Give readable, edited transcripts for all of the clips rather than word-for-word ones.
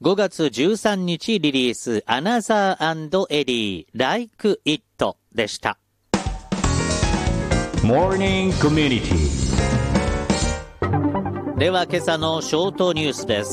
5月13日リリース Another and Eddie Like It でした。 Morning Community。 では今朝のショートニュースです。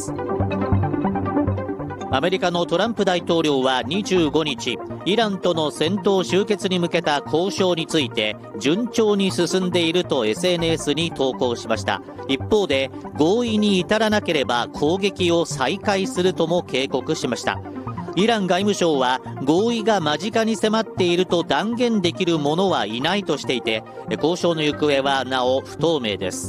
アメリカのトランプ大統領は25日、イランとの戦闘終結に向けた交渉について順調に進んでいると SNS に投稿しました。一方で合意に至らなければ攻撃を再開するとも警告しました。イラン外務省は合意が間近に迫っていると断言できる者はいないとしていて、交渉の行方はなお不透明です。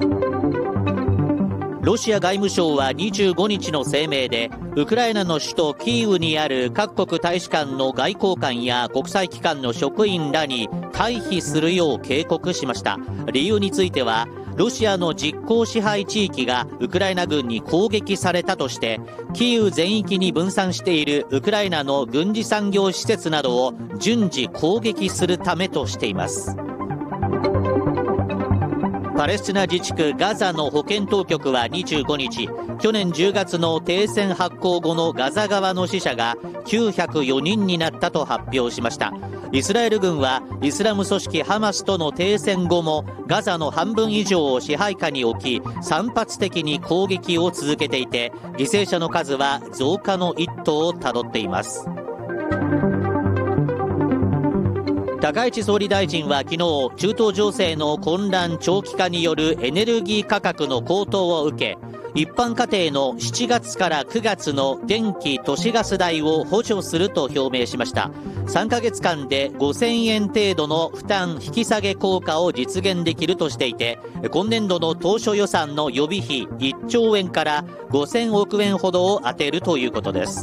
ロシア外務省は25日の声明で、ウクライナの首都キーウにある各国大使館の外交官や国際機関の職員らに退避するよう警告しました。理由については、ロシアの実効支配地域がウクライナ軍に攻撃されたとして、キーウ全域に分散しているウクライナの軍事産業施設などを順次攻撃するためとしています。パレスチナ自治区ガザの保健当局は25日、去年10月の停戦発効後のガザ側の死者が904人になったと発表しました。イスラエル軍はイスラム組織ハマスとの停戦後もガザの半分以上を支配下に置き、散発的に攻撃を続けていて、犠牲者の数は増加の一途をたどっています。高市総理大臣は昨日、中東情勢の混乱長期化によるエネルギー価格の高騰を受け、一般家庭の7月から9月の電気・都市ガス代を補助すると表明しました。3ヶ月間で5000円程度の負担引き下げ効果を実現できるとしていて、今年度の当初予算の予備費1兆円から5000億円ほどを充てるということです。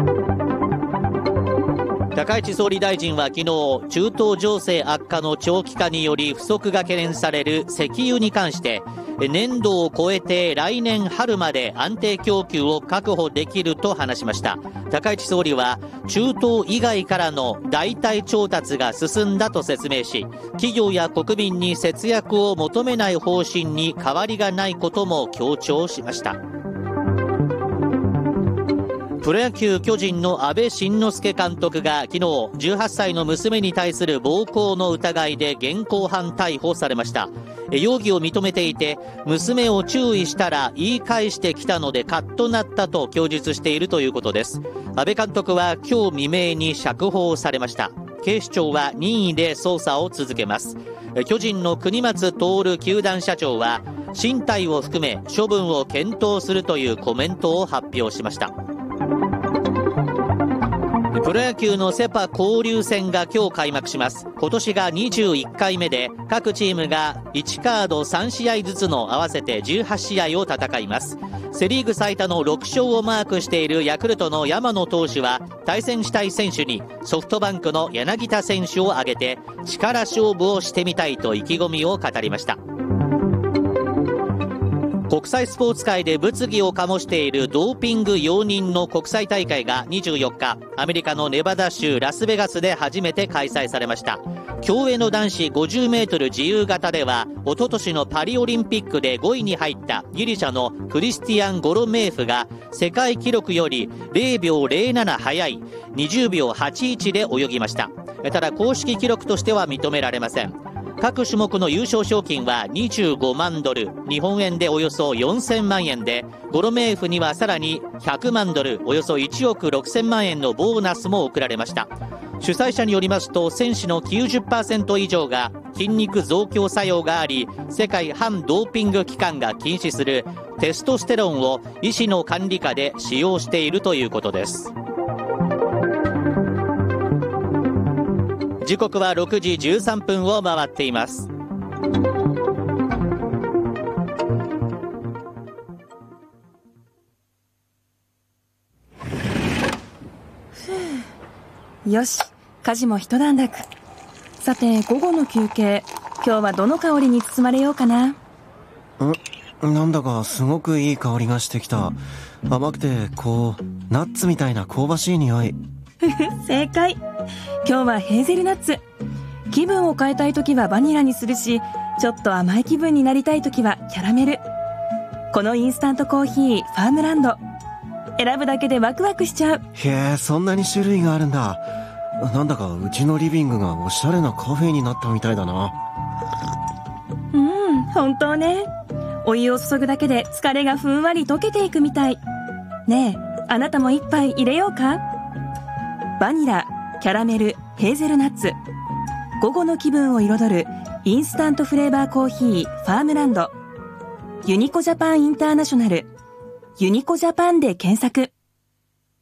高市総理大臣は昨日、中東情勢悪化の長期化により不足が懸念される石油に関して、年度を超えて来年春まで安定供給を確保できると話しました。高市総理は、中東以外からの代替調達が進んだと説明し、企業や国民に節約を求めない方針に変わりがないことも強調しました。プロ野球巨人の阿部慎之助監督が昨日、18歳の娘に対する暴行の疑いで現行犯逮捕されました。容疑を認めていて、娘を注意したら言い返してきたのでカッとなったと供述しているということです。阿部監督は今日未明に釈放されました。警視庁は任意で捜査を続けます。巨人の國松徹球団社長は、進退を含め処分を検討するというコメントを発表しました。プロ野球のセパ交流戦が今日開幕します。今年が21回目で、各チームが1カード3試合ずつの合わせて18試合を戦います。セリーグ最多の6勝をマークしているヤクルトの山野投手は、対戦したい選手にソフトバンクの柳田選手を挙げて力勝負をしてみたいと意気込みを語りました。国際スポーツ界で物議を醸しているドーピング容認の国際大会が24日、アメリカのネバダ州ラスベガスで初めて開催されました。競泳の男子50メートル自由形では、一昨年のパリオリンピックで5位に入ったギリシャのクリスティアン・ゴロメーフが世界記録より0秒07早い20秒81で泳ぎました。ただ公式記録としては認められません。各種目の優勝賞金は25万ドル、日本円でおよそ4000万円で、ゴロメーフにはさらに100万ドル、およそ1億6000万円のボーナスも贈られました。主催者によりますと、選手の 90% 以上が筋肉増強作用があり、世界反ドーピング機関が禁止するテストステロンを医師の管理下で使用しているということです。時刻は6時13分を回っています。 よし、家事も一段落。さて、午後の休憩、今日はどの香りに包まれようかな。 なんだかすごくいい香りがしてきた。甘くてナッツみたいな香ばしい匂い。 正解。今日はヘーゼルナッツ。気分を変えたいときはバニラにするし、ちょっと甘い気分になりたいときはキャラメル。このインスタントコーヒーファームランド、 選ぶだけでワクワクしちゃう。 へえ、そんなに種類があるんだ。なんだかうちのリビングがおしゃれなカフェになったみたいだな。 本当ね。お湯を注ぐだけで疲れがふんわり溶けていくみたい。ねえ、あなたも一杯入れようか。バニラ、キャラメル、ヘーゼルナッツ。午後の気分を彩るインスタントフレーバーコーヒーファームランド。ユニコジャパンインターナショナル。ユニコジャパンで検索。